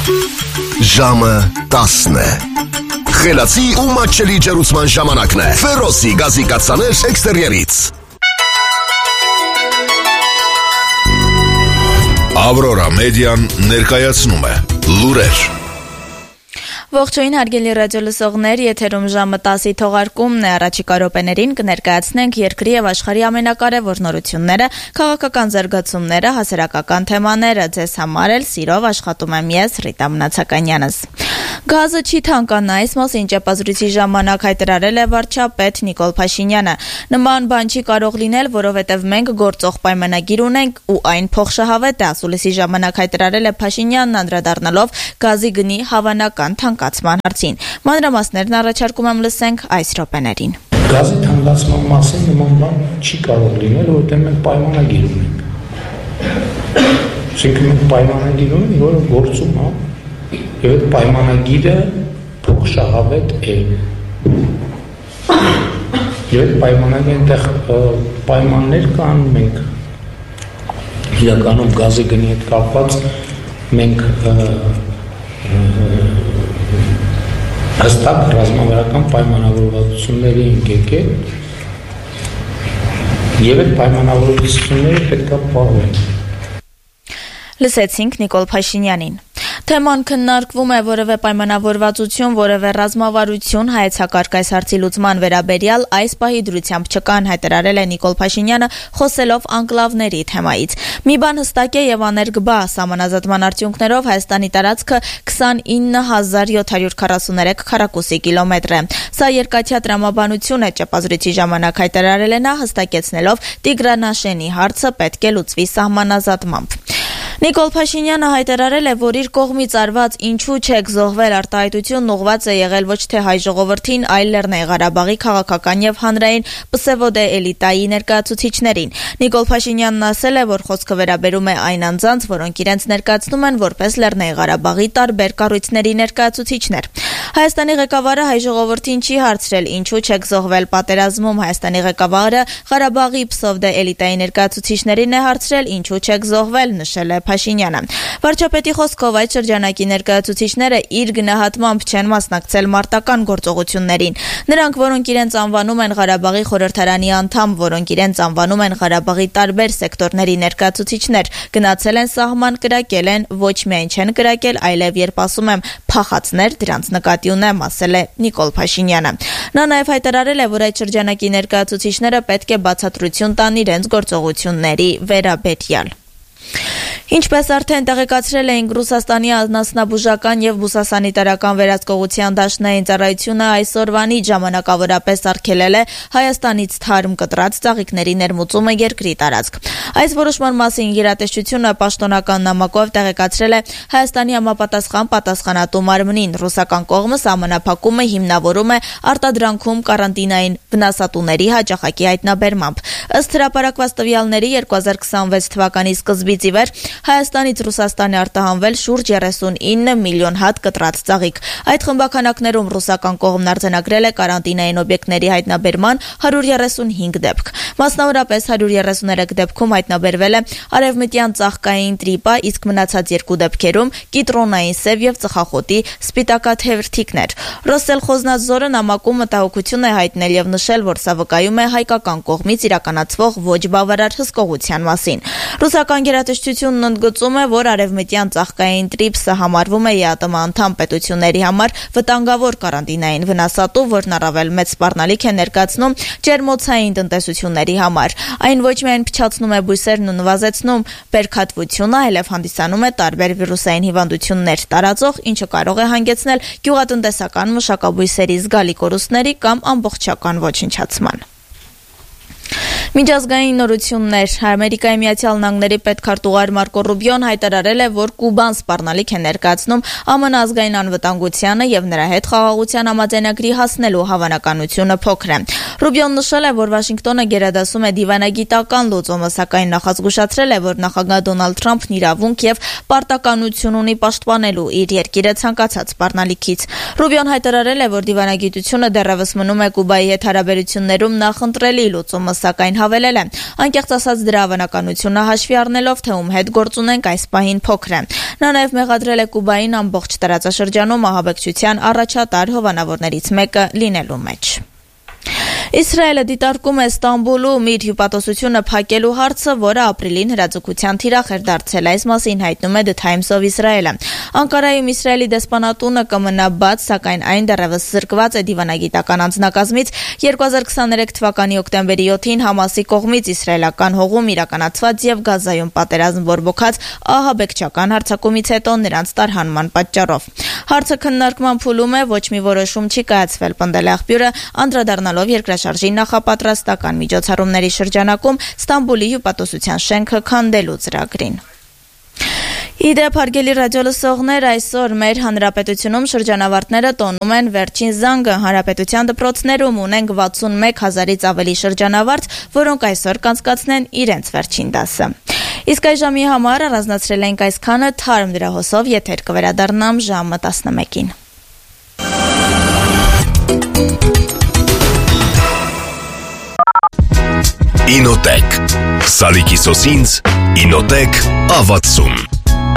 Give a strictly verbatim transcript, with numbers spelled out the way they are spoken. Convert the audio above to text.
Ժամը տասն է։ Խելացի ու մատչելի ջերուցման ժամանակն է։ Ֆերոսի գազի կաթսաներ էքստերիերից։ Ավրորա մեդիան ներկայացնում է լուրեր։ Ողջույն հարգելի ռադիոլսողներ, եթերում ժամը տասի թողարկումն է, առաջիկա րոպեներին կներկայացնենք երկրի եւ աշխարհի ամենակարևոր նորությունները, քաղաքական զարգացումները, հասարակական թեմաները, ձեզ համար էլ սիրով աշխատում եմ ես, Ռիտա Մնացականյանս։ Գազը չի թանկանա, այս մասին ճեպազրույցի ժամանակ հայտարարել է վարչապետ Նիկոլ Փաշինյանը։ Նման բան չի կարող լինել, որովհետև մենք գործող պայմանագիր ունենք ու այն փոխշահավետ է, ասուլիսի ժամանակ հայտարարել է Փաշինյանն անդրադառնալով գազի գնի հավանական թանկացման հարցին։ Մանրամասներն առաջարկում եմ լսենք այս րոպեներին։ Գազի թանկացման մասին նման բան չի կարող լինել, որովհետև մենք պայմանագիր ունենք։ Այսինքն մենք պայմանագիր ունենք, որը գործում է։ Եվ այդ պայմանագիրը փոխշահավետ է։ Եվ այդ պայմանագիրը այնտեղ պայմաններ կան, մենք իրականում գազի գնի հետ կապված մենք հստակ ռազմավարական պայմանավորվածությունների ենք եկել եւ այդ պայմանավորվածությունները պետք է պահել։ Լսեցինք Նիկոլ Փաշինյանին։ Թեման քննարկվում է որևէ պայմանավորվածություն, որևէ ռազմավարություն հայեցակարգ այս հարցի լուծման վերաբերյալ այս պահի դրությամբ չկան, հայտարարել է Նիկոլ Փաշինյանը, խոսելով անկլավների թեմայից։ Մի բան հստակ է եւ աներկբա, սահմանազատման արդյունքներով Հայաստանի տարածքը քսանինը հազար յոթ հարյուր քառասուներեք քառակուսի կիլոմետր է։ Սա երկաթյա տրամաբանություն է, ճեպազրույցի ժամանակ հայտարարել է նա, հստակեցնելով Տիգրանաշենի հարցը պետք է լուծվի սահմանազատմամբ։ Նիկոլ Փաշինյանը հայտարարել է, որ իր կողմից արված ինչու չեք զոհվել արտահայտությունն ուղղված է եղել ոչ թե հայ ժողովրդին, այլ Լեռնային Ղարաբաղի քաղաքական եւ հանրային պսևոդե էլիտայի ներկայացուցիչներին։ Նիկոլ Փաշինյանն ասել է, որ խոսքը վերաբերում է այն անձանց, որոնք իրենց ներկայացնում են որպես Լեռնային Ղարաբաղի տարբեր կառույցների ներկայացուցիչներ։ Հայաստանի ղեկավարը հայ ժողովրդին չի հարցրել ինչու չեք զոհվել պատերազմում, Հայաստանի ղեկավարը Ղարաբաղի պսևոդե էլիտայի ներկայացուցիչներին է հարցրել ինչու չեք զոհվել, նշել է Փաշինյանը։ Վարչապետի խոսքով այդ շրջանակի ներկայացուցիչները իր գնահատմամբ չեն մասնակցել մարտական գործողություններին։ Նրանք, որոնք իրենց անվանում են Ղարաբաղի խորհրդարանի անդամ, որոնք իրենց անվանում են Ղարաբաղի տարբեր սեկտորների ներկայացուցիչներ, գնացել են սահման, կրակել են, ոչ միայն չեն կրակել, այլև երբ ասում եմ փախածներ, դրանց նկատի ունեմ, ասել է Նիկոլ Փաշինյանը։ Նա նաև հայտարարել է, որ այդ շրջանակի ներկայացուցիչները պետք է բացատրություն տան իրենց գործողությունների վերաբերյալ։ Ինչպես արդեն տեղեկացրել էինք, Ռուսաստանի անասնաբուժական եւ բուսասանիտարական վերահսկողության դաշնային ծառայությունը այսօրվանից ժամանակավորապես արգելել է Հայաստանից թարմ կտրած ծաղիկների ներմուծումը երկրի տարածք։ Այս որոշման մասին գերատեսչությունը պաշտոնական նամակով տեղեկացրել է Հայաստանի համապատասխան պատասխանատու մարմնին։ Ռուսական կողմը սահմանափակումը հիմնավորում է արտադրանքում կարանտինային վնասատուների հաճախակի հայտնաբերմամբ։ Ըստ հրապարակված տվյալների երկու հազար քսանվեց թվականի սկզբից ի վեր Հայաստանից Ռուսաստանի արտահանվել շուրջ երեսունինը միլիոն հատ կտրած ծաղիկ։ Այդ խմբականակներում ռուսական կողմն արձանագրել է կարանտինային օբյեկտների հայտնաբերման հարյուր երեսունհինգ դեպք։ Մասնավորապես հարյուր երեսուներեք դեպքում հայտնաբերվել է արևմտյան ծաղկային տրիպա, իսկ մնացած երկու դեպքերում կիտրոնային սև եւ ծխախոտի սպիտակաթերթիկներ։ Ռոսելխոզնadzորը նամակում մտահոգություն է հայտնել եւ նշել, որ սա վկայում է հայկական կողմից իրականացվող ոչ բավարար հսկողության մասին։ Ռուսական գերատեսչությունն ընդգծում է, որ արևմտյան ծաղկային տրիպսը համարվում է ԵԱՏՄ անդամ պետությունների համար վտանգավոր կարանտինային վնասատու, որն առավել մեծ սպառնալիք է ներկայացնում ջերմոցային տնտեսությունների համար։ Այն ոչ միայն փչացնում է բույսերն ու նվազեցնում բերքատվությունը, այլև հանդիսանում է տարբեր վիրուսային հիվանդություններ տարածող, ինչը կարող է հանգեցնել գյուղատնտեսական մշակաբույսերի զգալի կորուստների կամ ամբողջական ոչնչացման։ Միջազգային նորություններ։ Ամերիկայի Միացյալ Նահանգների պետքարտուղար Մարկո Ռուբիոն հայտարարել է, որ Կուբան սպառնալիք է ներկայացնում ԱՄՆ ազգային անվտանգությանը եւ նրա հետ խաղաղության համաձայնագրի հասնելու հավանականությունը փոքր է։ Ռուբիոն նշել է, որ Վաշինգտոնը գերադասում է դիվանագիտական լուծումը, սակայն նախազգուշացրել է, որ նախագահ Դոնալդ Թրամփն իրավունք եւ պարտականություն ունի պաշտպանելու իր երկիրը ցանկացած սպառնալիքից։ Ռուբիոն հայտարարել է, որ դիվանագիտությունը դեռևս մնում է Կուբայի հետ հարաբերություններում նախընտրելի լուծումը սակայն հավելել է. անկեղծ ասած դրա հավանականությունը հաշվի առնելով, թե ում հետ գործ ունենք այս պահին փոքր է. Նա նաև մեղադրել է Կուբային ամբողջ տարածաշրջանում ահաբեկչության առաջատար հովանավորներից մեկը լինելու մեջ։ Իսրայելը դիտարկում է Ստամբուլում իր հյուպատոսությունը փակելու հարցը, որը ապրիլին հրաձգության թիրախ էր դարձել, այս մասին հայտնում է The Times of Israel-ը։ Անկարայում Իսրայելի դեսպանատունը կմնա բաց, սակայն այն դեռևս զրկված է դիվանագիտական անձնակազմից։ երկու հազար քսաներեք թվականի օկտեմբերի յոթին Համասի կողմից իսրայելական հողում իրականացված եւ Գազայում պատերազմ բորբոքած ահաբեկչական հարձակումից հետո նրանց տարհանման պատճառով։ Հարցը քննարկման փուլում է, ոչ մի որոշում չի կայացվել, պնդել է աղբյուրը, անդրադառնալով երկրաշարժի նախապատրաստական միջոցառումների շրջանակում Ստամբուլի հյուպատոսության շենքը քանդելու ծրագրին։ Իդեպ հարգելի ռադիոլսողներ, այսօր մեր հանրապետությունում շրջանավարտները տոնում են վերջին զանգը։ Հանրապետության դպրոցներում ունենք վաթսունմեկ հազարից ավելի շրջանավարտ, որոնք այսօր կանցկացնեն իրենց վերջին դասը։ Իսկ այս ժամի համար առանձնացրել ենք այսքանը, թարմ դրահոսով եթեր կվերադառնամ ժամը տասնմեկին։ Ինոտեք Սալիկի սոսինձ Ինոտեք ավաթսուն